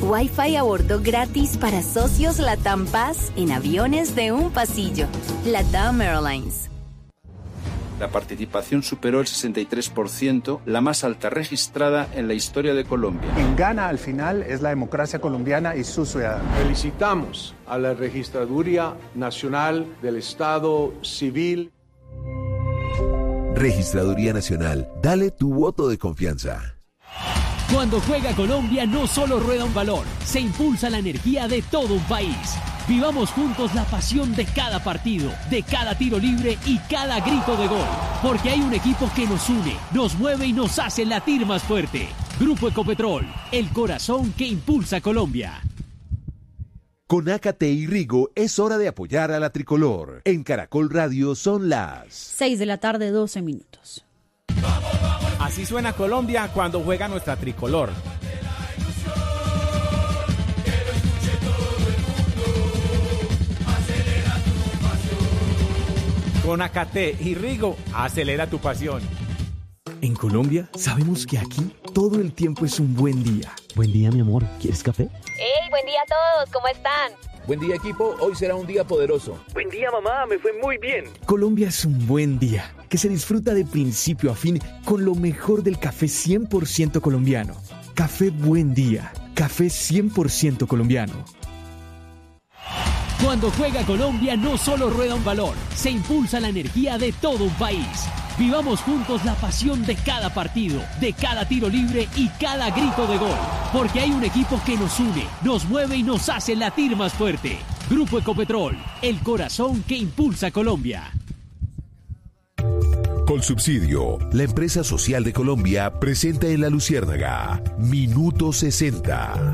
Wi-Fi a bordo gratis para socios LATAM Paz en aviones de un pasillo. LATAM Airlines. La participación superó el 63%, la más alta registrada en la historia de Colombia. Quien gana al final es la democracia colombiana y sus ciudadanos. Felicitamos a la Registraduría Nacional del Estado Civil. Registraduría Nacional, dale tu voto de confianza. Cuando juega Colombia no solo rueda un balón, se impulsa la energía de todo un país. Vivamos juntos la pasión de cada partido, de cada tiro libre y cada grito de gol. Porque hay un equipo que nos une, nos mueve y nos hace latir más fuerte. Grupo Ecopetrol, el corazón que impulsa a Colombia. Con Ácate y Rigo es hora de apoyar a la tricolor. En Caracol Radio son las 6 de la tarde, 12 minutos. Así suena Colombia cuando juega nuestra tricolor. Con Ácate y Rigo, acelera tu pasión. En Colombia, sabemos que aquí todo el tiempo es un buen día. Buen día, mi amor. ¿Quieres café? ¡Hey, buen día a todos! ¿Cómo están? Buen día, equipo. Hoy será un día poderoso. Buen día, mamá. Me fue muy bien. Colombia es un buen día que se disfruta de principio a fin con lo mejor del café 100% colombiano. Café Buen Día. Café 100% colombiano. Cuando juega Colombia no solo rueda un balón, se impulsa la energía de todo un país. Vivamos juntos la pasión de cada partido, de cada tiro libre y cada grito de gol. Porque hay un equipo que nos une, nos mueve y nos hace latir más fuerte. Grupo Ecopetrol, el corazón que impulsa a Colombia. Colsubsidio, la empresa social de Colombia, presenta en La Luciérnaga Minuto 60.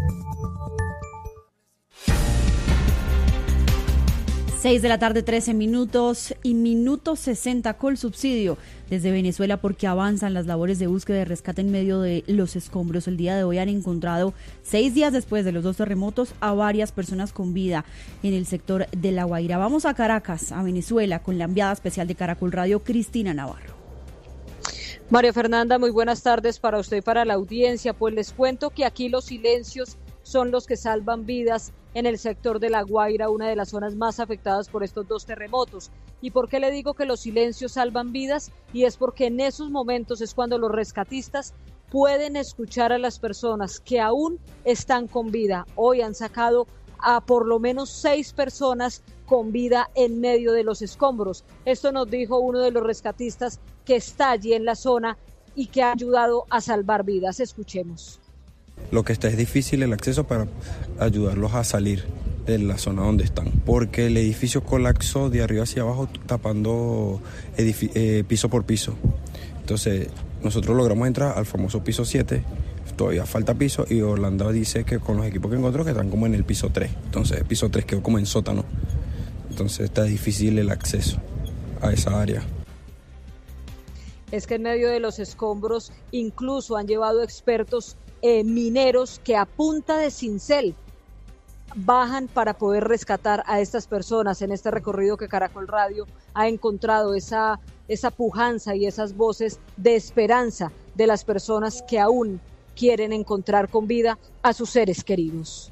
6 de la tarde, 13 minutos y minuto 60 Colsubsidio desde Venezuela, porque avanzan las labores de búsqueda y rescate en medio de los escombros. El día de hoy han encontrado, 6 días después de los 2 terremotos, a varias personas con vida en el sector de La Guaira. Vamos a Caracas, a Venezuela, con la enviada especial de Caracol Radio, Cristina Navarro. María Fernanda, muy buenas tardes para usted y para la audiencia. Pues les cuento que aquí los silencios son los que salvan vidas en el sector de La Guaira, una de las zonas más afectadas por estos 2 terremotos. ¿Y por qué le digo que los silencios salvan vidas? Y es porque en esos momentos es cuando los rescatistas pueden escuchar a las personas que aún están con vida. Hoy han sacado a por lo menos 6 personas con vida en medio de los escombros. Esto nos dijo uno de los rescatistas que está allí en la zona y que ha ayudado a salvar vidas. Escuchemos. Lo que está es difícil el acceso para ayudarlos a salir de la zona donde están, porque el edificio colapsó de arriba hacia abajo tapando piso por piso. Entonces nosotros logramos entrar al famoso piso 7, todavía falta piso y Orlando dice que con los equipos que encontró que están como en el piso 3, entonces el piso 3 quedó como en sótano, entonces está difícil el acceso a esa área. Es que en medio de los escombros incluso han llevado expertos mineros que a punta de cincel bajan para poder rescatar a estas personas. En este recorrido que Caracol Radio ha encontrado esa pujanza y esas voces de esperanza de las personas que aún quieren encontrar con vida a sus seres queridos.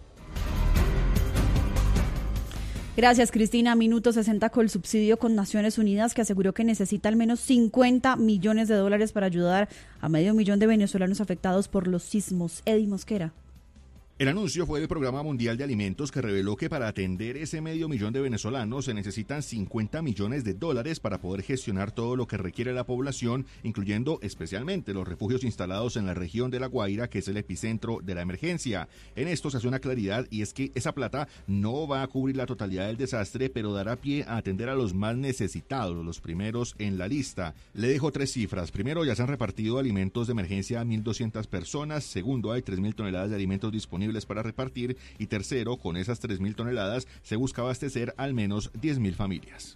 Gracias, Cristina. Minuto 60 Colsubsidio con Naciones Unidas, que aseguró que necesita al menos $50 millones para ayudar a 500,000 de venezolanos afectados por los sismos. Eddie Mosquera. El anuncio fue del Programa Mundial de Alimentos, que reveló que para atender ese 500,000 de venezolanos se necesitan $50 millones para poder gestionar todo lo que requiere la población, incluyendo especialmente los refugios instalados en la región de La Guaira, que es el epicentro de la emergencia. En esto se hace una claridad, y es que esa plata no va a cubrir la totalidad del desastre, pero dará pie a atender a los más necesitados, los primeros en la lista. Le dejo 3 cifras. Primero, ya se han repartido alimentos de emergencia a 1,200 personas. Segundo, hay 3,000 toneladas de alimentos disponibles para repartir, y tercero, con esas 3,000 toneladas se busca abastecer al menos 10,000 familias.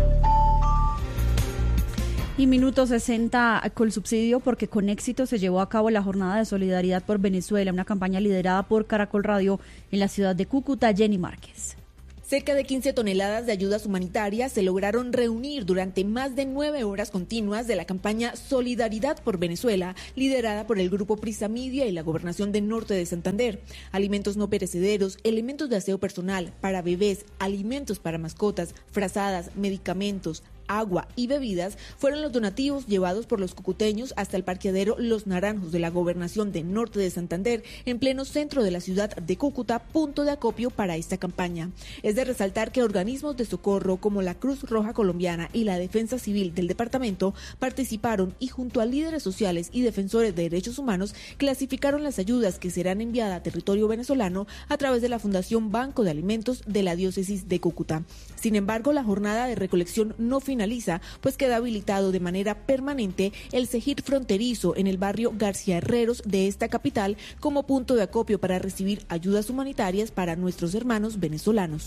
Y minuto 60 Colsubsidio, porque con éxito se llevó a cabo la jornada de solidaridad por Venezuela, una campaña liderada por Caracol Radio en la ciudad de Cúcuta. Jenny Márquez. Cerca de 15 toneladas de ayudas humanitarias se lograron reunir durante más de 9 horas continuas de la campaña Solidaridad por Venezuela, liderada por el Grupo Prisa Media y la Gobernación del Norte de Santander. Alimentos no perecederos, elementos de aseo personal para bebés, alimentos para mascotas, frazadas, medicamentos, agua y bebidas fueron los donativos llevados por los cucuteños hasta el parqueadero Los Naranjos de la Gobernación del Norte de Santander, en pleno centro de la ciudad de Cúcuta, punto de acopio para esta campaña. Es de resaltar que organismos de socorro como la Cruz Roja Colombiana y la Defensa Civil del departamento participaron y junto a líderes sociales y defensores de derechos humanos clasificaron las ayudas que serán enviadas a territorio venezolano a través de la Fundación Banco de Alimentos de la Diócesis de Cúcuta. Sin embargo, la jornada de recolección no finaliza, pues queda habilitado de manera permanente el Cejír fronterizo en el barrio García Herreros de esta capital como punto de acopio para recibir ayudas humanitarias para nuestros hermanos venezolanos.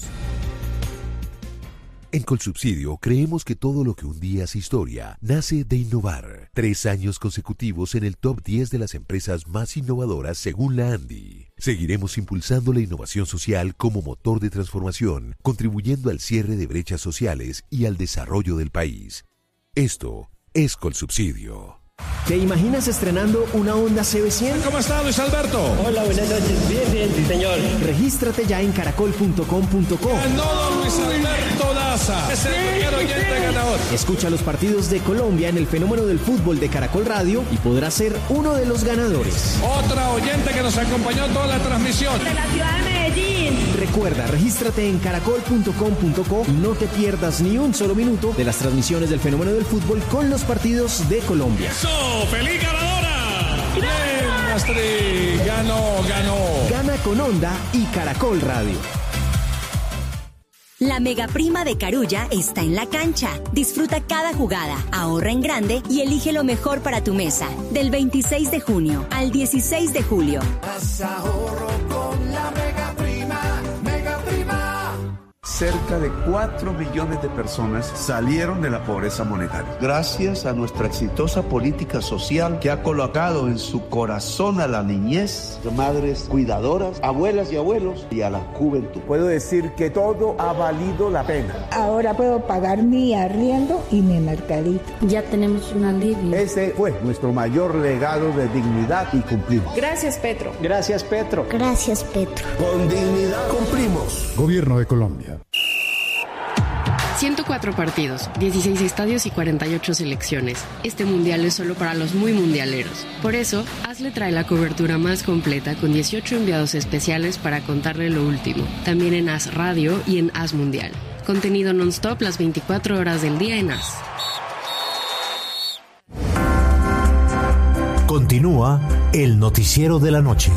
En Colsubsidio creemos que todo lo que un día es historia nace de innovar. 3 años consecutivos en el top 10 de las empresas más innovadoras según la ANDI. Seguiremos impulsando la innovación social como motor de transformación, contribuyendo al cierre de brechas sociales y al desarrollo del país. Esto es Colsubsidio. ¿Te imaginas estrenando una Honda CB100? ¿Cómo está, Luis Alberto? Hola, buenas noches. Bien, sí, señor. Regístrate ya en caracol.com.co. Ganó Luis Alberto Daza. Es el primer oyente ganador. Escucha los partidos de Colombia en el fenómeno del fútbol de Caracol Radio y podrás ser uno de los ganadores. Otra oyente que nos acompañó toda la transmisión. De la ciudad de Medellín. Recuerda, regístrate en caracol.com.co y no te pierdas ni un solo minuto de las transmisiones del fenómeno del fútbol con los partidos de Colombia. ¡Feliz ganadora! ¡Bien, Astrid! ¡Ganó! Gana con Honda y Caracol Radio. La mega prima de Carulla está en la cancha. Disfruta cada jugada, ahorra en grande y elige lo mejor para tu mesa. Del 26 de junio al 16 de julio. Haz ahorro con la mega prima, mega prima. Cerca de 4 millones de personas salieron de la pobreza monetaria. Gracias a nuestra exitosa política social que ha colocado en su corazón a la niñez, madres cuidadoras, abuelas y abuelos y a la juventud. Puedo decir que todo ha valido la pena. Ahora puedo pagar mi arriendo y mi mercadito. Ya tenemos un alivio. Ese fue nuestro mayor legado de dignidad y cumplimos. Gracias, Petro. Gracias, Petro. Gracias, Petro. Con dignidad cumplimos. Gobierno de Colombia. 104 partidos, 16 estadios y 48 selecciones. Este mundial es solo para los muy mundialeros. Por eso, AS le trae la cobertura más completa con 18 enviados especiales para contarle lo último. También en AS Radio y en AS Mundial. Contenido non-stop las 24 horas del día en AS. Continúa el noticiero de la noche.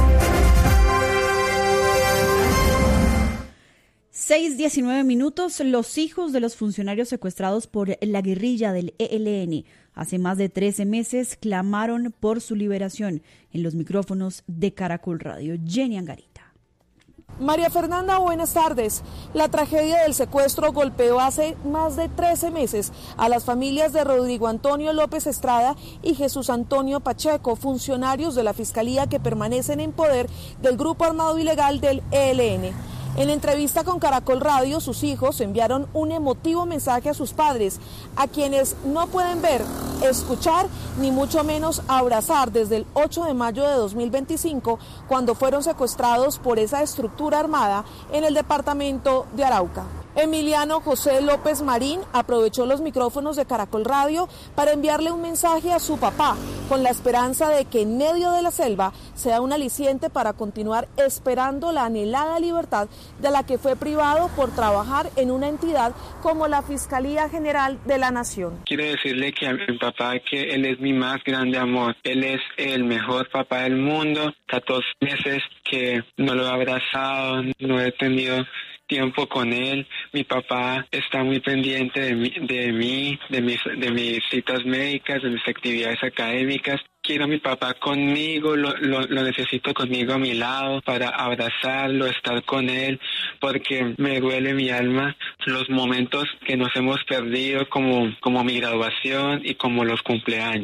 6:19 minutos. Los hijos de los funcionarios secuestrados por la guerrilla del ELN hace más de 13 meses clamaron por su liberación en los micrófonos de Caracol Radio. Jenny Angarita. María Fernanda, buenas tardes. La tragedia del secuestro golpeó hace más de 13 meses a las familias de Rodrigo Antonio López Estrada y Jesús Antonio Pacheco, funcionarios de la Fiscalía que permanecen en poder del grupo armado ilegal del ELN. En entrevista con Caracol Radio, sus hijos enviaron un emotivo mensaje a sus padres, a quienes no pueden ver, escuchar, ni mucho menos abrazar desde el 8 de mayo de 2025, cuando fueron secuestrados por esa estructura armada en el departamento de Arauca. Emiliano José López Marín aprovechó los micrófonos de Caracol Radio para enviarle un mensaje a su papá, con la esperanza de que en medio de la selva sea un aliciente para continuar esperando la anhelada libertad de la que fue privado por trabajar en una entidad como la Fiscalía General de la Nación. Quiero decirle que a mi papá que él es mi más grande amor. Él es el mejor papá del mundo. 14 meses que no lo he abrazado, no he tenido tiempo con él. Mi papá está muy pendiente de mis citas médicas, de mis actividades académicas. Quiero a mi papá conmigo, lo necesito conmigo a mi lado para abrazarlo, estar con él, porque me duele mi alma los momentos que nos hemos perdido como mi graduación y como los cumpleaños.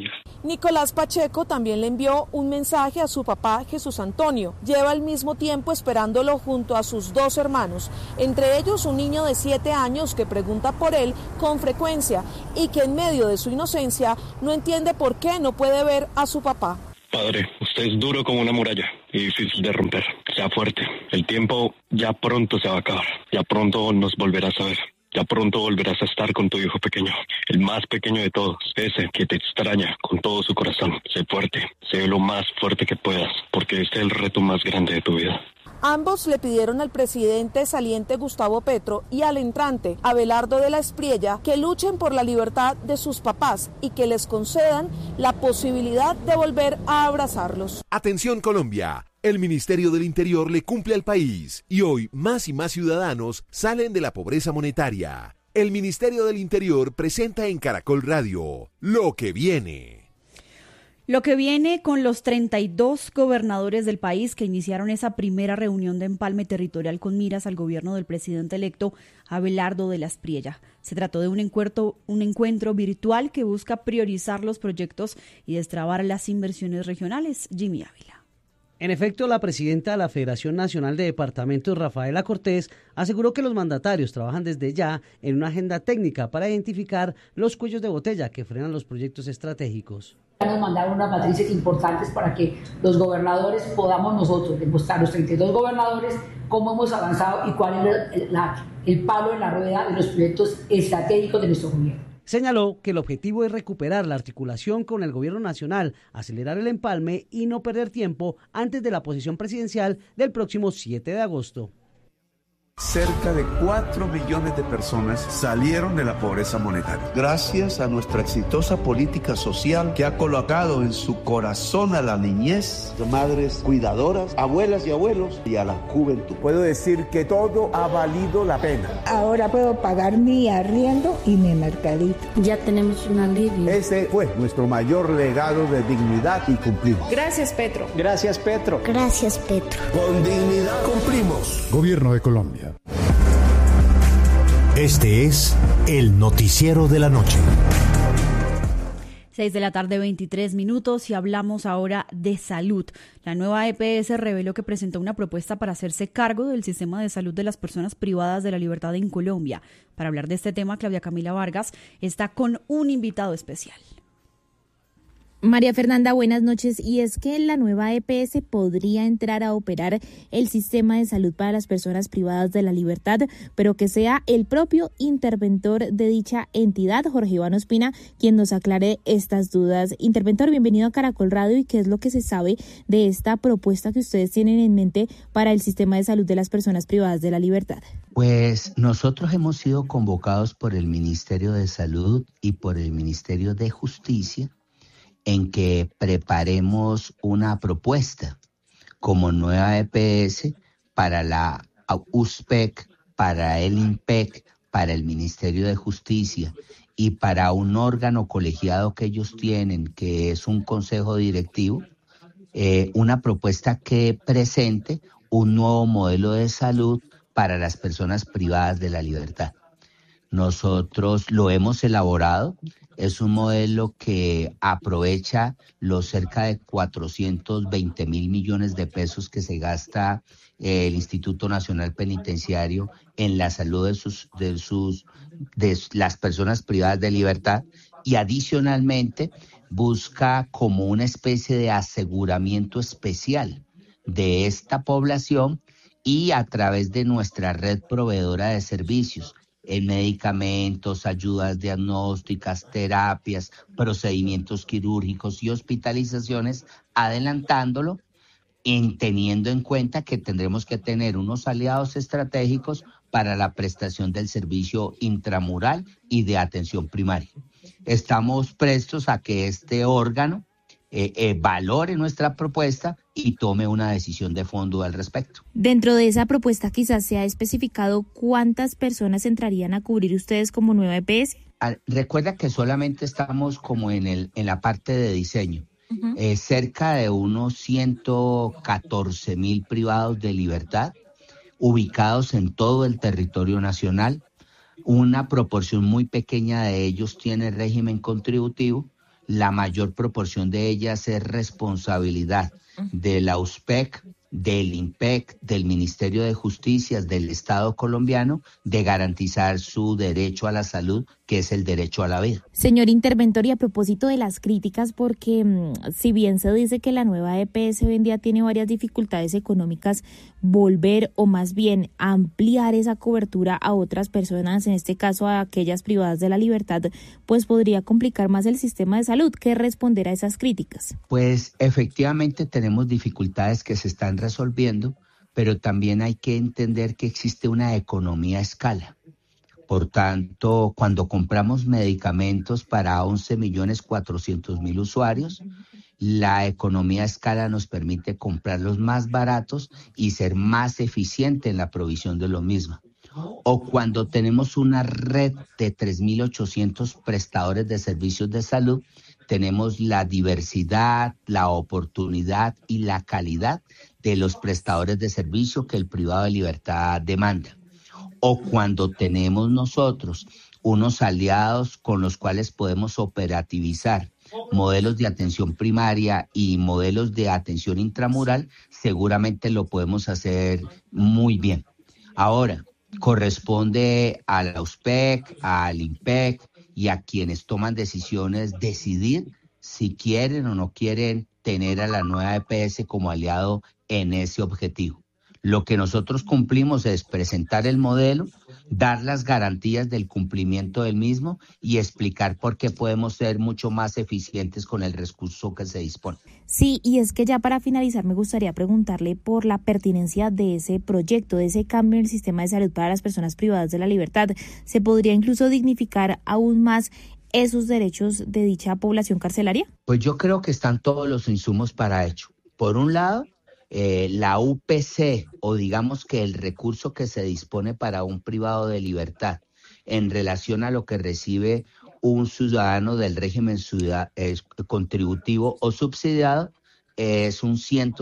Nicolás Pacheco también le envió un mensaje a su papá Jesús Antonio. Lleva al mismo tiempo esperándolo junto a sus 2 hermanos, entre ellos un niño de 7 años que pregunta por él con frecuencia y que en medio de su inocencia no entiende por qué no puede ver a su papá. Padre, usted es duro como una muralla y difícil de romper. Sea fuerte. El tiempo ya pronto se va a acabar. Ya pronto nos volverás a ver. Ya pronto volverás a estar con tu hijo pequeño, el más pequeño de todos, ese que te extraña con todo su corazón. Sé fuerte, sé lo más fuerte que puedas, porque este es el reto más grande de tu vida. Ambos le pidieron al presidente saliente Gustavo Petro y al entrante Abelardo de la Espriella que luchen por la libertad de sus papás y que les concedan la posibilidad de volver a abrazarlos. Atención Colombia. El Ministerio del Interior le cumple al país y hoy más y más ciudadanos salen de la pobreza monetaria. El Ministerio del Interior presenta en Caracol Radio Lo que viene. Lo que viene con los 32 gobernadores del país que iniciaron esa primera reunión de empalme territorial con miras al gobierno del presidente electo Abelardo de la Espriella. Se trató de un encuentro virtual que busca priorizar los proyectos y destrabar las inversiones regionales. Jimmy Ávila. En efecto, la presidenta de la Federación Nacional de Departamentos, Rafaela Cortés, aseguró que los mandatarios trabajan desde ya en una agenda técnica para identificar los cuellos de botella que frenan los proyectos estratégicos. Nos mandaron unas matrices importantes para que los gobernadores podamos nosotros demostrar, los 32 gobernadores, cómo hemos avanzado y cuál es el palo en la rueda de los proyectos estratégicos de nuestro gobierno. Señaló que el objetivo es recuperar la articulación con el gobierno nacional, acelerar el empalme y no perder tiempo antes de la posesión presidencial del próximo 7 de agosto. Cerca de 4 millones de personas salieron de la pobreza monetaria. Gracias a nuestra exitosa política social que ha colocado en su corazón a la niñez, madres cuidadoras, abuelas y abuelos y a la juventud. Puedo decir que todo ha valido la pena. Ahora puedo pagar mi arriendo y mi mercadito. Ya tenemos un alivio. Ese fue nuestro mayor legado de dignidad y cumplimos. Gracias, Petro. Gracias, Petro. Gracias, Petro. Con dignidad cumplimos. Gobierno de Colombia. Este es el noticiero de la noche. 6 de la tarde, 23 minutos, y hablamos ahora de salud. La nueva EPS reveló que presentó una propuesta para hacerse cargo del sistema de salud de las personas privadas de la libertad en Colombia. Para hablar de este tema, Claudia Camila Vargas está con un invitado especial. María Fernanda, buenas noches. Y es que la nueva EPS podría entrar a operar el sistema de salud para las personas privadas de la libertad, pero que sea el propio interventor de dicha entidad, Jorge Iván Ospina, quien nos aclare estas dudas. Interventor, bienvenido a Caracol Radio. ¿Y qué es lo que se sabe de esta propuesta que ustedes tienen en mente para el sistema de salud de las personas privadas de la libertad? Pues nosotros hemos sido convocados por el Ministerio de Salud y por el Ministerio de Justicia en que preparemos una propuesta como nueva EPS para la USPEC, para el INPEC, para el Ministerio de Justicia y para un órgano colegiado que ellos tienen, que es un consejo directivo, una propuesta que presente un nuevo modelo de salud para las personas privadas de la libertad. Nosotros lo hemos elaborado. Es un modelo que aprovecha los cerca de 420.000 millones de pesos que se gasta el Instituto Nacional Penitenciario en la salud de las personas privadas de libertad, y adicionalmente busca como una especie de aseguramiento especial de esta población, y a través de nuestra red proveedora de servicios en medicamentos, ayudas diagnósticas, terapias, procedimientos quirúrgicos y hospitalizaciones, adelantándolo, teniendo en cuenta que tendremos que tener unos aliados estratégicos para la prestación del servicio intramural y de atención primaria. Estamos prestos a que este órgano valore nuestra propuesta y tome una decisión de fondo al respecto. Dentro de esa propuesta quizás se ha especificado cuántas personas entrarían a cubrir ustedes como nueva EPS. Recuerda que solamente estamos como en la parte de diseño. Cerca de unos 114.000 privados de libertad ubicados en todo el territorio nacional. Una proporción muy pequeña de ellos tiene régimen contributivo. la mayor proporción de ellas es responsabilidad de la USPEC, del INPEC, del Ministerio de Justicia, del Estado colombiano, de garantizar su derecho a la salud, que es el derecho a la vida. Señor interventor, y a propósito de las críticas, porque si bien se dice que la nueva EPS hoy en día tiene varias dificultades económicas, volver o más bien ampliar esa cobertura a otras personas, en este caso a aquellas privadas de la libertad, pues podría complicar más el sistema de salud. ¿Qué responder a esas críticas? Pues efectivamente tenemos dificultades que se están resolviendo, pero también hay que entender que existe una economía a escala. Por tanto, cuando compramos medicamentos para 11.400.000 usuarios, la economía a escala nos permite comprarlos más baratos y ser más eficiente en la provisión de lo mismo. O cuando tenemos una red de 3.800 prestadores de servicios de salud, tenemos la diversidad, la oportunidad y la calidad de los prestadores de servicio que el privado de libertad demanda. O cuando tenemos nosotros unos aliados con los cuales podemos operativizar modelos de atención primaria y modelos de atención intramural, seguramente lo podemos hacer muy bien. Ahora, corresponde a la USPEC, al INPEC y a quienes toman decisiones decidir si quieren o no quieren tener a la nueva EPS como aliado en ese objetivo. Lo que nosotros cumplimos es presentar el modelo, dar las garantías del cumplimiento del mismo y explicar por qué podemos ser mucho más eficientes con el recurso que se dispone. Sí, y es que ya para finalizar me gustaría preguntarle por la pertinencia de ese proyecto, de ese cambio en el sistema de salud para las personas privadas de la libertad. ¿Se podría incluso dignificar aún más esos derechos de dicha población carcelaria? Pues yo creo que están todos los insumos para ello. Por un lado, la UPC, o digamos que el recurso que se dispone para un privado de libertad en relación a lo que recibe un ciudadano del régimen contributivo o subsidiado, es un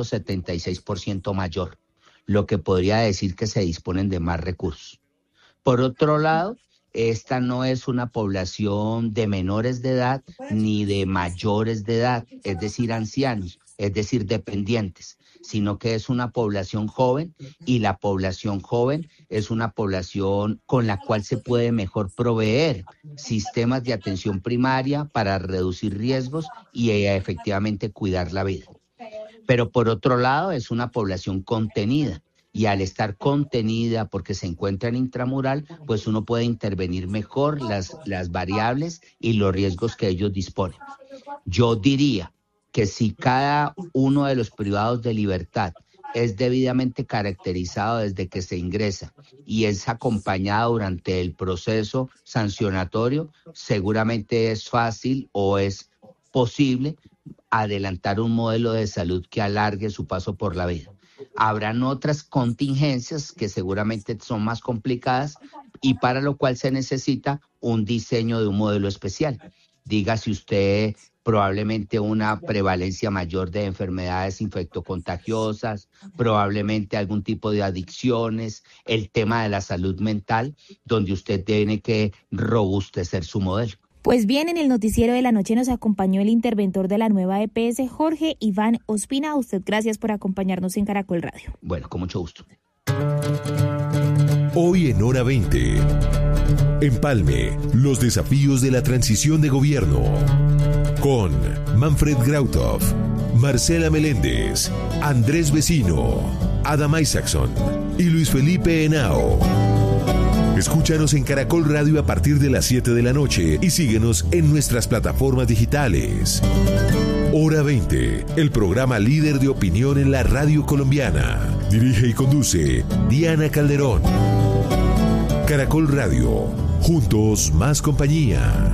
176% mayor, lo que podría decir que se disponen de más recursos. Por otro lado, esta no es una población de menores de edad ni de mayores de edad, es decir, ancianos, es decir, dependientes, sino que es una población joven, y la población joven es una población con la cual se puede mejor proveer sistemas de atención primaria para reducir riesgos y efectivamente cuidar la vida. Pero por otro lado es una población contenida, y al estar contenida porque se encuentra en intramural, pues uno puede intervenir mejor las variables y los riesgos que ellos disponen. Yo diría que si cada uno de los privados de libertad es debidamente caracterizado desde que se ingresa y es acompañado durante el proceso sancionatorio, seguramente es fácil o es posible adelantar un modelo de salud que alargue su paso por la vida. Habrán otras contingencias que seguramente son más complicadas y para lo cual se necesita un diseño de un modelo especial. Dígase usted probablemente una prevalencia mayor de enfermedades infectocontagiosas, probablemente algún tipo de adicciones, el tema de la salud mental, donde usted tiene que robustecer su modelo. Pues bien, en el noticiero de la noche nos acompañó el interventor de la nueva EPS, Jorge Iván Ospina. A usted gracias por acompañarnos en Caracol Radio. Bueno, con mucho gusto. Hoy en Hora 20. Empalme, los desafíos de la transición de gobierno. Con Manfred Grauthoff, Marcela Meléndez, Andrés Vecino, Adam Isaacson y Luis Felipe Henao. Escúchanos en Caracol Radio a partir de las 7 de la noche y síguenos en nuestras plataformas digitales. Hora 20, el programa líder de opinión en la radio colombiana. Dirige y conduce Diana Calderón. Caracol Radio, juntos más compañía.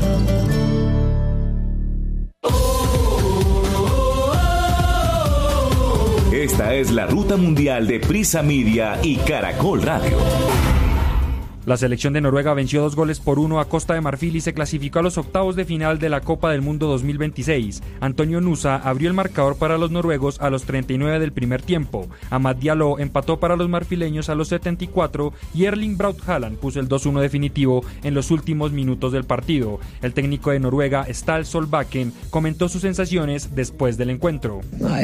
Esta es la ruta mundial de Prisa Media y Caracol Radio. La selección de Noruega venció 2-1 a Costa de Marfil y se clasificó a los octavos de final de la Copa del Mundo 2026. Antonio Nusa abrió el marcador para los noruegos a los 39 del primer tiempo. Amad Diallo empató para los marfileños a los 74 y Erling Braut Haaland puso el 2-1 definitivo en los últimos minutos del partido. El técnico de Noruega, Ståle Solbakken, comentó sus sensaciones después del encuentro.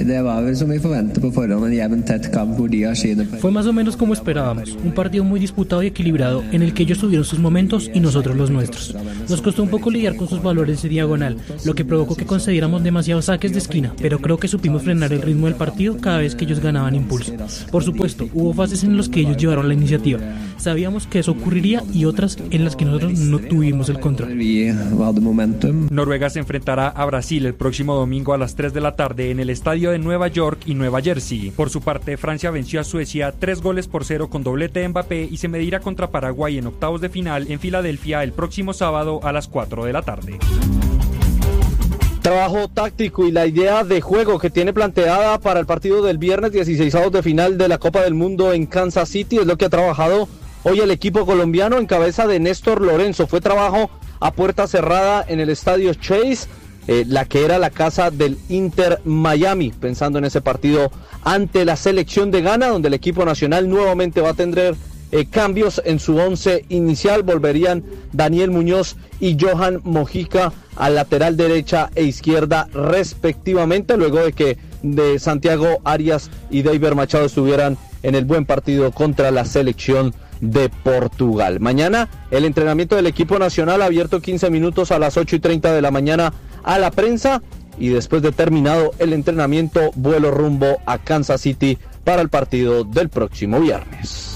Fue más o menos como esperábamos, un partido muy disputado y equilibrado en el que ellos tuvieron sus momentos y nosotros los nuestros. Nos costó un poco lidiar con sus valores de diagonal, lo que provocó que concediéramos demasiados saques de esquina, pero creo que supimos frenar el ritmo del partido cada vez que ellos ganaban impulso. Por supuesto, hubo fases en las que ellos llevaron la iniciativa. Sabíamos que eso ocurriría y otras en las que nosotros no tuvimos el control. Noruega se enfrentará a Brasil el próximo domingo a las 3 de la tarde en el estadio de Nueva York y Nueva Jersey. Por su parte, Francia venció a Suecia 3-0 con doblete de Mbappé y se medirá contra Paraguay en octavos de final en Filadelfia el próximo sábado a las 4 de la tarde. Trabajo táctico y la idea de juego que tiene planteada para el partido del viernes 16avos de final de la Copa del Mundo en Kansas City es lo que ha trabajado hoy el equipo colombiano en cabeza de Néstor Lorenzo. Fue trabajo a puerta cerrada en el estadio Chase, la que era la casa del Inter Miami, pensando en ese partido ante la selección de Ghana, donde el equipo nacional nuevamente va a tener cambios en su once inicial. Volverían Daniel Muñoz y Johan Mojica al lateral derecha e izquierda respectivamente, luego de que de Santiago Arias y Deiber Machado estuvieran en el buen partido contra la selección de Portugal. Mañana el entrenamiento del equipo nacional abierto 15 minutos a las 8:30 de la mañana a la prensa, y después de terminado el entrenamiento, vuelo rumbo a Kansas City para el partido del próximo viernes.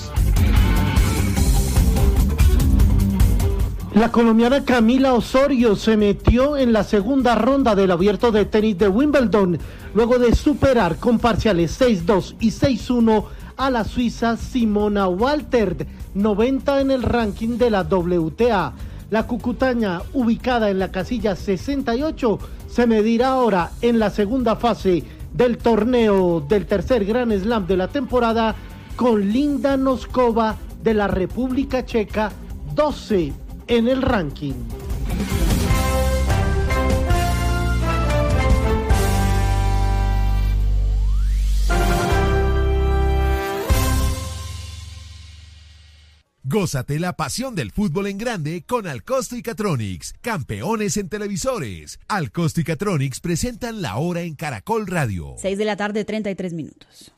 La colombiana Camila Osorio se metió en la segunda ronda del Abierto de Tenis de Wimbledon, luego de superar con parciales 6-2 y 6-1 a la suiza Simona Walter, 90 en el ranking de la WTA. La cucutaña, ubicada en la casilla 68, se medirá ahora en la segunda fase del torneo del tercer Grand Slam de la temporada con Linda Noskova de la República Checa, 12 en el ranking. Gózate la pasión del fútbol en grande con Alcosto y Catronics, campeones en televisores. Alcosto y Catronics presentan La Hora en Caracol Radio. 6 de la tarde, 33 minutos.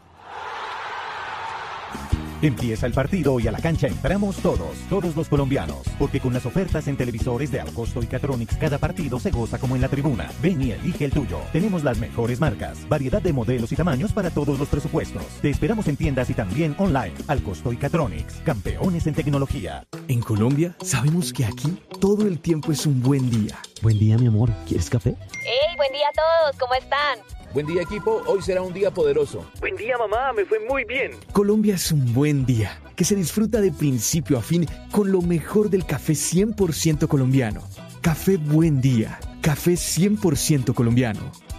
Empieza el partido y a la cancha entramos todos los colombianos, porque con las ofertas en televisores de Alcosto y Catronics cada partido se goza como en la tribuna. Ven y elige el tuyo. Tenemos las mejores marcas, variedad de modelos y tamaños para todos los presupuestos. Te esperamos en tiendas y también online. Alcosto y Catronics, campeones en tecnología. En Colombia sabemos que aquí todo el tiempo es un buen día. Buen día, mi amor. ¿Quieres café? ¡Hey! Buen día a todos. ¿Cómo están? Buen día, equipo. Hoy será un día poderoso. Buen día, mamá. Me fue muy bien. Colombia es un buen día que se disfruta de principio a fin con lo mejor del café 100% colombiano. Café Buen Día. Café 100% colombiano.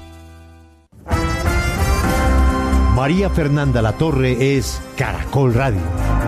María Fernanda Latorre es Caracol Radio.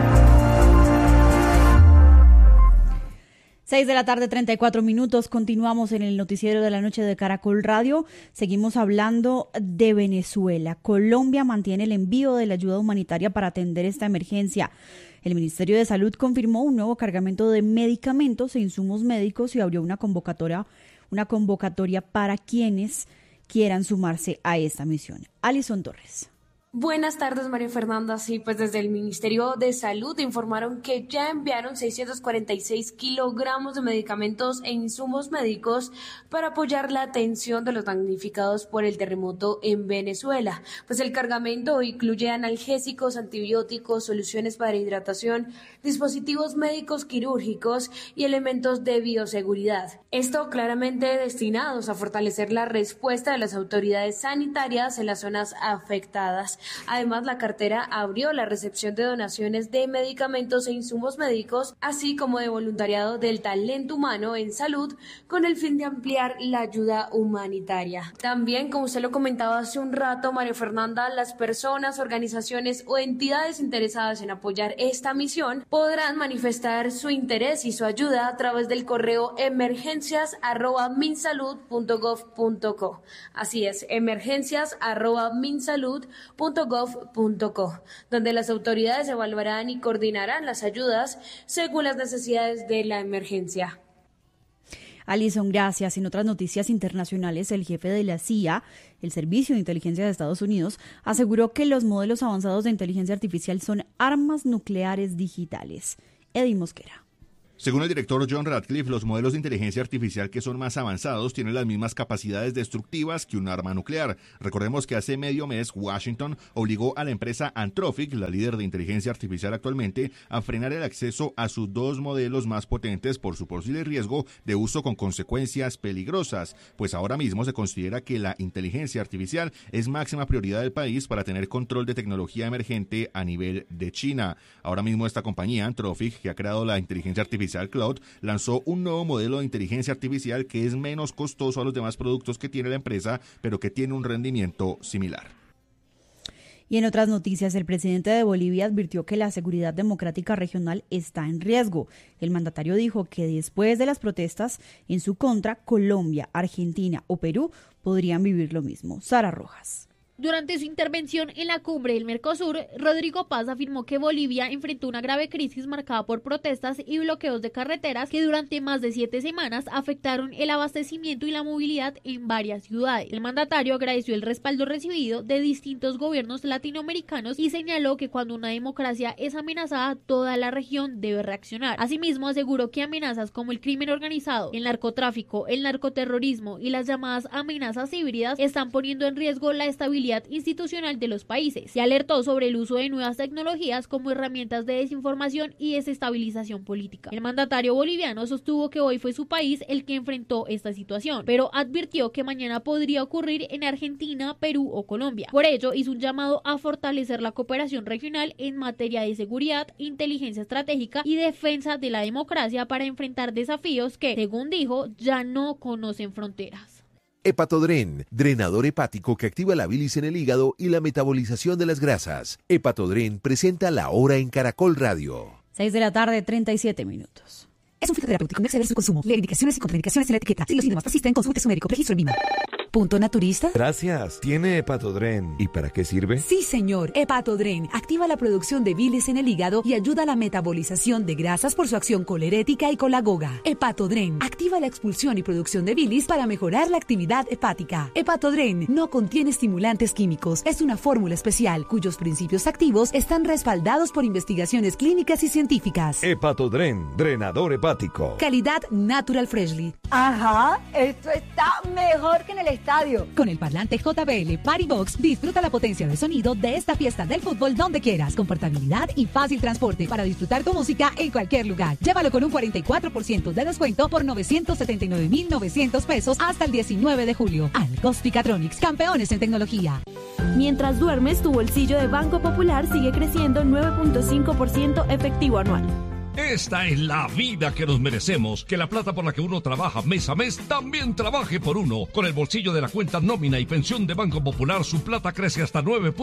6 de la tarde, 34 minutos. Continuamos en el noticiero de la noche de Caracol Radio. Seguimos hablando de Venezuela. Colombia mantiene el envío de la ayuda humanitaria para atender esta emergencia. El Ministerio de Salud confirmó un nuevo cargamento de medicamentos e insumos médicos y abrió una convocatoria para quienes quieran sumarse a esta misión. Alison Torres. Buenas tardes, María Fernanda. Sí, pues desde el Ministerio de Salud informaron que ya enviaron 646 kilogramos de medicamentos e insumos médicos para apoyar la atención de los damnificados por el terremoto en Venezuela. Pues el cargamento incluye analgésicos, antibióticos, soluciones para hidratación, dispositivos médicos quirúrgicos y elementos de bioseguridad. Esto claramente destinados a fortalecer la respuesta de las autoridades sanitarias en las zonas afectadas. Además, la cartera abrió la recepción de donaciones de medicamentos e insumos médicos, así como de voluntariado del talento humano en salud, con el fin de ampliar la ayuda humanitaria. También, como usted lo comentaba hace un rato, María Fernanda, las personas, organizaciones o entidades interesadas en apoyar esta misión podrán manifestar su interés y su ayuda a través del correo emergencias@minsalud.gov.co. Así es, emergencias@minsalud.gov.co, donde las autoridades evaluarán y coordinarán las ayudas según las necesidades de la emergencia. Alison, gracias. En otras noticias internacionales, el jefe de la CIA, el Servicio de Inteligencia de Estados Unidos, aseguró que los modelos avanzados de inteligencia artificial son armas nucleares digitales. Eddie Mosquera. Según el director John Ratcliffe, los modelos de inteligencia artificial que son más avanzados tienen las mismas capacidades destructivas que un arma nuclear. Recordemos que hace medio mes Washington obligó a la empresa Anthropic, la líder de inteligencia artificial actualmente, a frenar el acceso a sus dos modelos más potentes por su posible riesgo de uso con consecuencias peligrosas, pues ahora mismo se considera que la inteligencia artificial es máxima prioridad del país para tener control de tecnología emergente a nivel de China. Ahora mismo esta compañía Anthropic, que ha creado la inteligencia artificial Cloud, lanzó un nuevo modelo de inteligencia artificial que es menos costoso a los demás productos que tiene la empresa, pero que tiene un rendimiento similar. Y en otras noticias, el presidente de Bolivia advirtió que la seguridad democrática regional está en riesgo. El mandatario dijo que después de las protestas en su contra, Colombia, Argentina o Perú podrían vivir lo mismo. Sara Rojas. Durante su intervención en la cumbre del Mercosur, Rodrigo Paz afirmó que Bolivia enfrentó una grave crisis marcada por protestas y bloqueos de carreteras que durante más de 7 semanas afectaron el abastecimiento y la movilidad en varias ciudades. El mandatario agradeció el respaldo recibido de distintos gobiernos latinoamericanos y señaló que cuando una democracia es amenazada, toda la región debe reaccionar. Asimismo, aseguró que amenazas como el crimen organizado, el narcotráfico, el narcoterrorismo y las llamadas amenazas híbridas están poniendo en riesgo la estabilidad institucional de los países. Se alertó sobre el uso de nuevas tecnologías como herramientas de desinformación y desestabilización política. El mandatario boliviano sostuvo que hoy fue su país el que enfrentó esta situación, pero advirtió que mañana podría ocurrir en Argentina, Perú o Colombia. Por ello, hizo un llamado a fortalecer la cooperación regional en materia de seguridad, inteligencia estratégica y defensa de la democracia para enfrentar desafíos que, según dijo, ya no conocen fronteras. Hepatodren, drenador hepático que activa la bilis en el hígado y la metabolización de las grasas. Hepatodren presenta La Hora en Caracol Radio. 6 de la tarde, 37 minutos. Es un fitoterapéutico, no exceder su consumo. Lee indicaciones y contraindicaciones en la etiqueta. Si los síntomas persisten, consulte a su médico. Registro en VIMA. ¿Punto naturista? Gracias. ¿Tiene Hepatodren? ¿Y para qué sirve? Sí, señor. Hepatodren activa la producción de bilis en el hígado y ayuda a la metabolización de grasas por su acción colerética y colagoga. Hepatodren activa la expulsión y producción de bilis para mejorar la actividad hepática. Hepatodren no contiene estimulantes químicos. Es una fórmula especial cuyos principios activos están respaldados por investigaciones clínicas y científicas. Hepatodren, drenador hepático. Calidad Natural Freshly. Ajá, esto está mejor que en el estadio. Con el parlante JBL Party Box, disfruta la potencia de sonido de esta fiesta del fútbol donde quieras, con portabilidad y fácil transporte para disfrutar tu música en cualquier lugar. Llévalo con un 44% de descuento por 979,900 pesos hasta el 19 de julio. Alcos Picatronics, campeones en tecnología. Mientras duermes, tu bolsillo de Banco Popular sigue creciendo 9.5% efectivo anual. Esta es la vida que nos merecemos, que la plata por la que uno trabaja mes a mes también trabaje por uno. Con el bolsillo de la cuenta nómina y pensión de Banco Popular, su plata crece hasta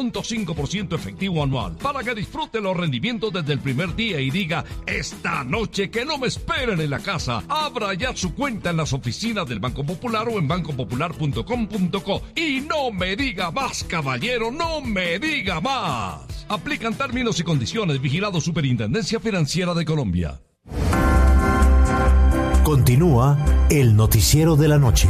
9.5% efectivo anual, para que disfrute los rendimientos desde el primer día y diga, esta noche que no me esperen en la casa. Abra ya su cuenta en las oficinas del Banco Popular o en bancopopular.com.co. Y no me diga más, caballero, no me diga más. Aplican términos y condiciones. Vigilado Superintendencia Financiera de Colombia. Continúa el noticiero de la noche.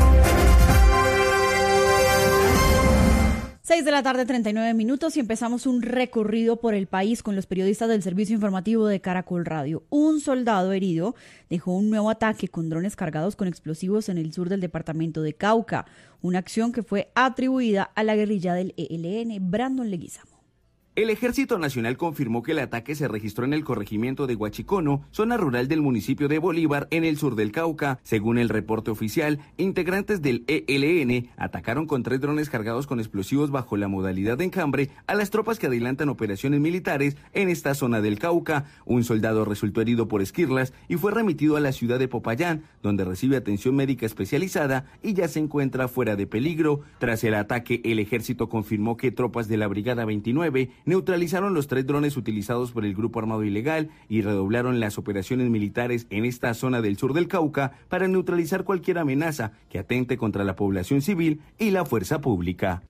6 de la tarde, 39 minutos y empezamos un recorrido por el país con los periodistas del servicio informativo de Caracol Radio. Un soldado herido dejó un nuevo ataque con drones cargados con explosivos en el sur del departamento de Cauca, una acción que fue atribuida a la guerrilla del ELN. Brandon Leguizamo. El Ejército Nacional confirmó que el ataque se registró en el corregimiento de Huachicono, zona rural del municipio de Bolívar, en el sur del Cauca. Según el reporte oficial, integrantes del ELN atacaron con 3 drones cargados con explosivos bajo la modalidad de enjambre a las tropas que adelantan operaciones militares en esta zona del Cauca. Un soldado resultó herido por esquirlas y fue remitido a la ciudad de Popayán, donde recibe atención médica especializada y ya se encuentra fuera de peligro. Tras el ataque, el ejército confirmó que tropas de la Brigada 29 neutralizaron los 3 drones utilizados por el grupo armado ilegal y redoblaron las operaciones militares en esta zona del sur del Cauca para neutralizar cualquier amenaza que atente contra la población civil y la fuerza pública.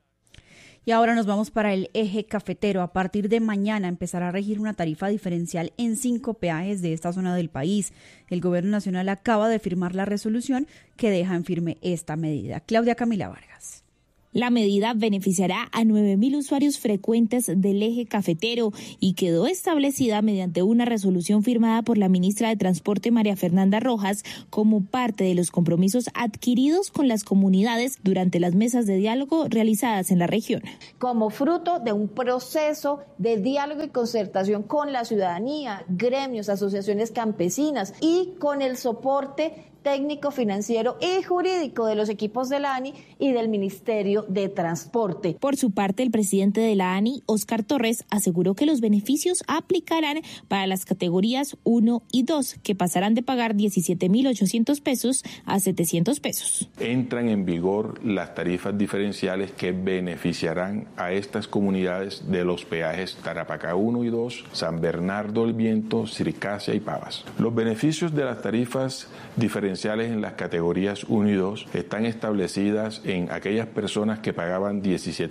Y ahora nos vamos para el eje cafetero. A partir de mañana empezará a regir una tarifa diferencial en 5 peajes de esta zona del país. El Gobierno Nacional acaba de firmar la resolución que deja en firme esta medida. Claudia Camila Vargas. La medida beneficiará a 9.000 usuarios frecuentes del eje cafetero y quedó establecida mediante una resolución firmada por la ministra de Transporte María Fernanda Rojas como parte de los compromisos adquiridos con las comunidades durante las mesas de diálogo realizadas en la región. Como fruto de un proceso de diálogo y concertación con la ciudadanía, gremios, asociaciones campesinas y con el soporte técnico, financiero y jurídico de los equipos de la ANI y del Ministerio de Transporte. Por su parte, el presidente de la ANI, Óscar Torres, aseguró que los beneficios aplicarán para las categorías 1 y 2, que pasarán de pagar 17.800 pesos a 700 pesos. Entran en vigor las tarifas diferenciales que beneficiarán a estas comunidades de los peajes Tarapacá 1 y 2, San Bernardo del Viento, Circasia y Pavas. Los beneficios de las tarifas diferenciales en las categorías 1 y 2 están establecidas en aquellas personas que pagaban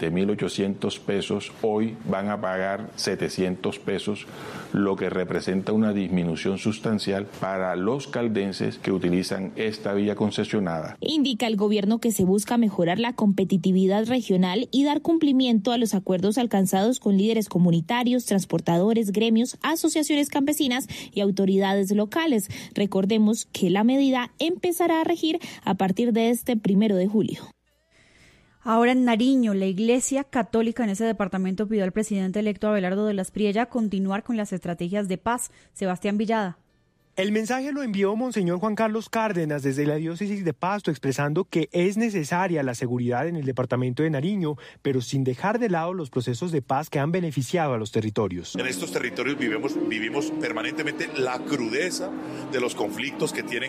17.800 pesos, hoy van a pagar 700 pesos, lo que representa una disminución sustancial para los caldenses que utilizan esta vía concesionada. Indica el gobierno que se busca mejorar la competitividad regional y dar cumplimiento a los acuerdos alcanzados con líderes comunitarios, transportadores, gremios, asociaciones campesinas y autoridades locales. Recordemos que la medida empezará a regir a partir de este 1 de julio. Ahora en Nariño, la Iglesia Católica en ese departamento pidió al presidente electo Abelardo de la Espriella continuar con las estrategias de paz. Sebastián Villada. El mensaje lo envió Monseñor Juan Carlos Cárdenas desde la diócesis de Pasto, expresando que es necesaria la seguridad en el departamento de Nariño, pero sin dejar de lado los procesos de paz que han beneficiado a los territorios. En estos territorios vivimos permanentemente la crudeza de los conflictos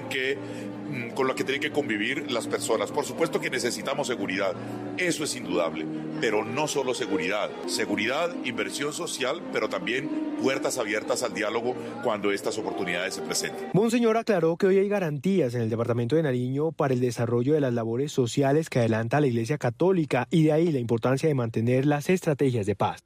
con los que tienen que convivir las personas. Por supuesto que necesitamos seguridad, eso es indudable, pero no solo seguridad, inversión social, pero también puertas abiertas al diálogo cuando estas oportunidades se presenten. Monseñor aclaró que hoy hay garantías en el departamento de Nariño para el desarrollo de las labores sociales que adelanta la Iglesia Católica y de ahí la importancia de mantener las estrategias de paz.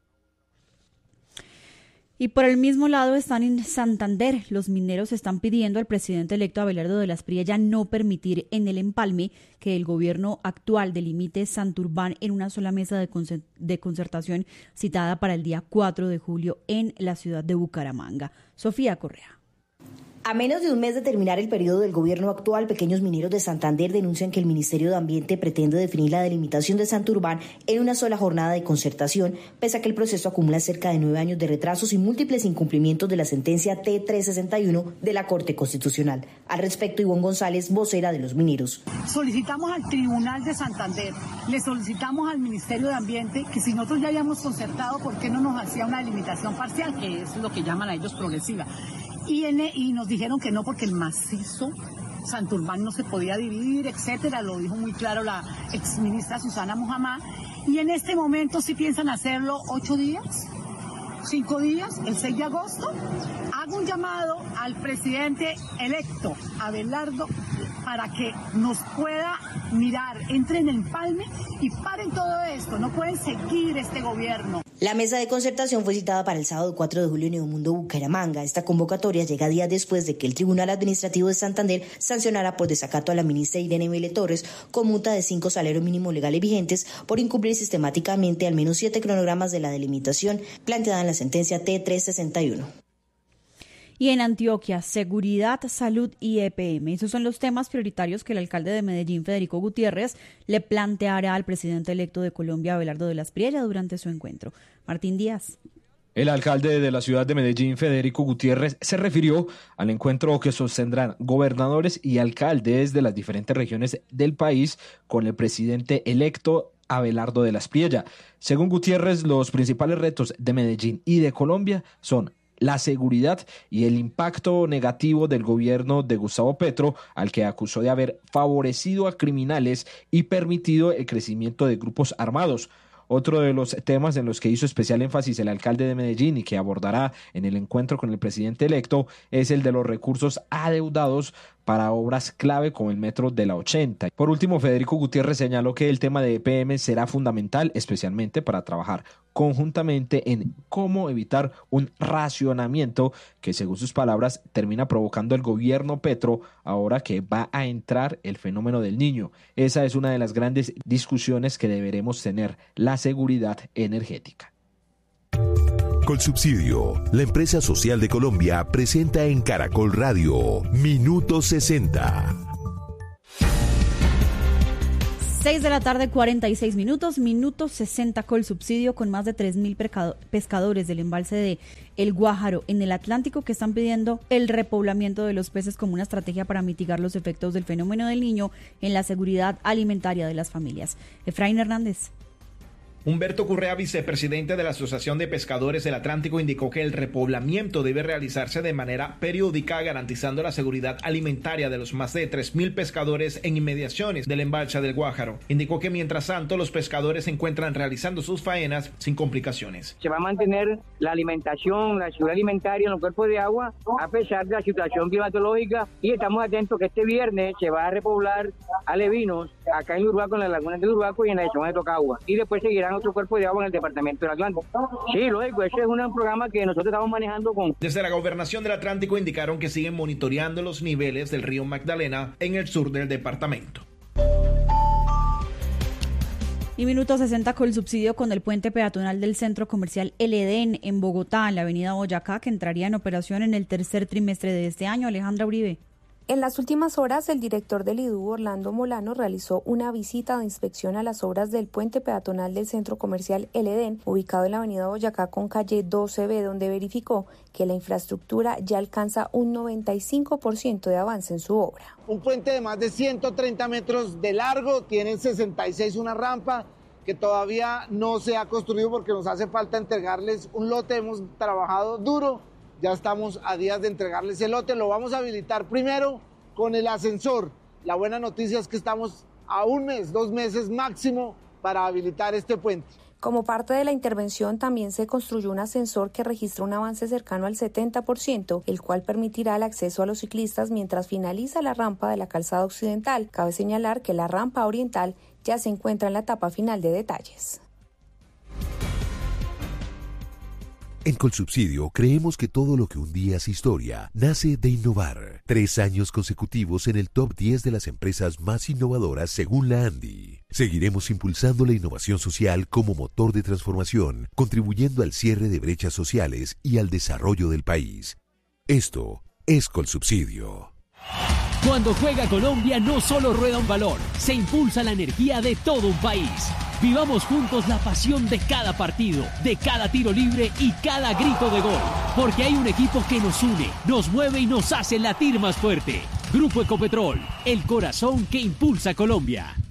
Y por el mismo lado están en Santander. Los mineros están pidiendo al presidente electo Abelardo de la Espriella no permitir en el empalme que el gobierno actual delimite Santurbán en una sola mesa de concertación citada para el día 4 de julio en la ciudad de Bucaramanga. Sofía Correa. A menos de un mes de terminar el periodo del gobierno actual, pequeños mineros de Santander denuncian que el Ministerio de Ambiente pretende definir la delimitación de Santurbán en una sola jornada de concertación, pese a que el proceso acumula cerca de 9 años de retrasos y múltiples incumplimientos de la sentencia T361 de la Corte Constitucional. Al respecto, Ivonne González, vocera de los mineros. Solicitamos al Tribunal de Santander, le solicitamos al Ministerio de Ambiente que si nosotros ya habíamos concertado, ¿por qué no nos hacía una delimitación parcial, que es lo que llaman a ellos progresiva? Y nos dijeron que no, porque el macizo Santurbán no se podía dividir, etcétera, lo dijo muy claro la exministra Susana Muhammad. Y en este momento sí piensan hacerlo 8 días, 5 días, el 6 de agosto. Hago un llamado al presidente electo, Abelardo, para que nos pueda mirar, entre en el empalme y paren todo esto. No pueden seguir este gobierno. La mesa de concertación fue citada para el sábado 4 de julio en Neomundo, Bucaramanga. Esta convocatoria llega días después de que el Tribunal Administrativo de Santander sancionara por desacato a la ministra Irene Vélez Torres con multa de 5 salarios mínimos legales vigentes por incumplir sistemáticamente al menos 7 cronogramas de la delimitación planteada en la sentencia T361. Y en Antioquia, seguridad, salud y EPM. Esos son los temas prioritarios que el alcalde de Medellín, Federico Gutiérrez, le planteará al presidente electo de Colombia, Abelardo de la Espriella, durante su encuentro. Martín Díaz. El alcalde de la ciudad de Medellín, Federico Gutiérrez, se refirió al encuentro que sostendrán gobernadores y alcaldes de las diferentes regiones del país con el presidente electo Abelardo de la Espriella. Según Gutiérrez, los principales retos de Medellín y de Colombia son la seguridad y el impacto negativo del gobierno de Gustavo Petro, al que acusó de haber favorecido a criminales y permitido el crecimiento de grupos armados. Otro de los temas en los que hizo especial énfasis el alcalde de Medellín y que abordará en el encuentro con el presidente electo es el de los recursos adeudados para obras clave como el metro de la 80. Por último, Federico Gutiérrez señaló que el tema de EPM será fundamental, especialmente para trabajar conjuntamente en cómo evitar un racionamiento que, según sus palabras, termina provocando el gobierno Petro ahora que va a entrar el fenómeno del Niño. Esa es una de las grandes discusiones que deberemos tener, la seguridad energética. Colsubsidio, la empresa social de Colombia, presenta en Caracol Radio Minuto 60. 6 de la tarde, 46 minutos, minuto 60 Colsubsidio, con más de 3.000 pescadores del embalse de El Guájaro en el Atlántico que están pidiendo el repoblamiento de los peces como una estrategia para mitigar los efectos del fenómeno del Niño en la seguridad alimentaria de las familias. Efraín Hernández. Humberto Correa, vicepresidente de la Asociación de Pescadores del Atlántico, indicó que el repoblamiento debe realizarse de manera periódica, garantizando la seguridad alimentaria de los más de 3.000 pescadores en inmediaciones del embalse del Guájaro. Indicó que mientras tanto los pescadores se encuentran realizando sus faenas sin complicaciones. Se va a mantener la alimentación, la seguridad alimentaria en los cuerpos de agua a pesar de la situación climatológica, y estamos atentos que este viernes se va a repoblar alevinos acá en Urbaco, en las lagunas de Urbaco y en la zona de Tocagua, y después seguirán otro cuerpo de agua en el departamento del Atlántico. Sí, lógico, ese es un programa que nosotros estamos manejando con... Desde la Gobernación del Atlántico indicaron que siguen monitoreando los niveles del río Magdalena en el sur del departamento. Y minuto 60 Colsubsidio con el puente peatonal del centro comercial El Edén en Bogotá, en la avenida Boyacá, que entraría en operación en el tercer trimestre de este año. Alejandra Uribe. En las últimas horas, el director del IDU, Orlando Molano, realizó una visita de inspección a las obras del puente peatonal del centro comercial El Edén, ubicado en la avenida Boyacá con calle 12B, donde verificó que la infraestructura ya alcanza un 95% de avance en su obra. Un puente de más de 130 metros de largo, tiene 66 una rampa que todavía no se ha construido porque nos hace falta entregarles un lote. Hemos trabajado duro. Ya estamos a días de entregarles el lote, lo vamos a habilitar primero con el ascensor. La buena noticia es que estamos a 1 mes, 2 meses máximo para habilitar este puente. Como parte de la intervención también se construyó un ascensor que registra un avance cercano al 70%, el cual permitirá el acceso a los ciclistas mientras finaliza la rampa de la calzada occidental. Cabe señalar que la rampa oriental ya se encuentra en la etapa final de detalles. En Colsubsidio creemos que todo lo que un día es historia nace de innovar. 3 años consecutivos en el top 10 de las empresas más innovadoras según la ANDI. Seguiremos impulsando la innovación social como motor de transformación, contribuyendo al cierre de brechas sociales y al desarrollo del país. Esto es Colsubsidio. Cuando juega Colombia no solo rueda un balón, se impulsa la energía de todo un país. Vivamos juntos la pasión de cada partido, de cada tiro libre y cada grito de gol. Porque hay un equipo que nos une, nos mueve y nos hace latir más fuerte. Grupo Ecopetrol, el corazón que impulsa Colombia.